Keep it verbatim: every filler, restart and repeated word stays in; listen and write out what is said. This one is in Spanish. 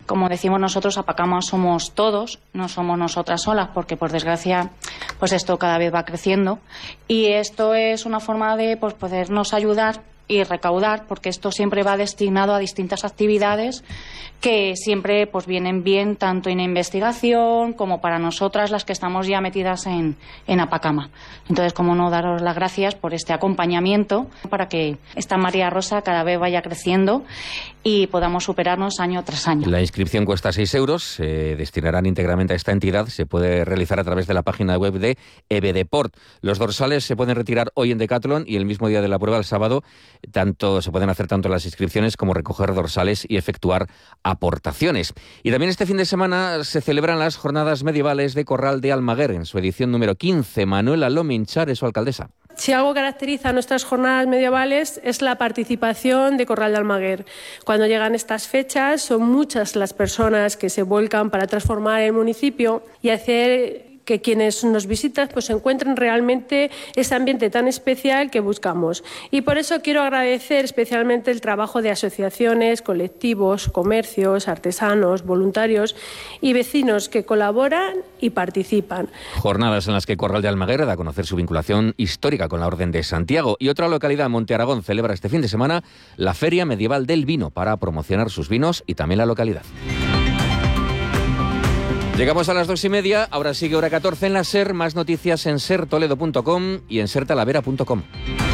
Como decimos nosotros, Apacama somos todos, no somos nosotras solas, porque por desgracia pues esto cada vez va creciendo, y esto es una forma de pues podernos ayudar y recaudar, porque esto siempre va destinado a distintas actividades que siempre pues vienen bien tanto en investigación como para nosotras las que estamos ya metidas en, en Apacama. Entonces, cómo no daros las gracias por este acompañamiento para que esta María Rosa cada vez vaya creciendo y podamos superarnos año tras año. La inscripción cuesta seis euros, se destinarán íntegramente a esta entidad, se puede realizar a través de la página web de Ebedeport. Los dorsales se pueden retirar hoy en Decathlon y el mismo día de la prueba, el sábado, tanto se pueden hacer tanto las inscripciones como recoger dorsales y efectuar aportaciones. Y también este fin de semana se celebran las jornadas medievales de Corral de Almaguer, en su edición número quince. Manuela Lominchar es su alcaldesa. Si algo caracteriza a nuestras jornadas medievales es la participación de Corral de Almaguer. Cuando llegan estas fechas son muchas las personas que se vuelcan para transformar el municipio y hacer que quienes nos visitan pues encuentren realmente ese ambiente tan especial que buscamos. Y por eso quiero agradecer especialmente el trabajo de asociaciones, colectivos, comercios, artesanos, voluntarios y vecinos que colaboran y participan. Jornadas en las que Corral de Almaguer da a conocer su vinculación histórica con la Orden de Santiago. Y otra localidad, Monte Aragón, celebra este fin de semana la Feria Medieval del Vino para promocionar sus vinos y también la localidad. Llegamos a las dos y media, ahora sigue hora catorce en la SER, más noticias en ser toledo punto com y en ser talavera punto com.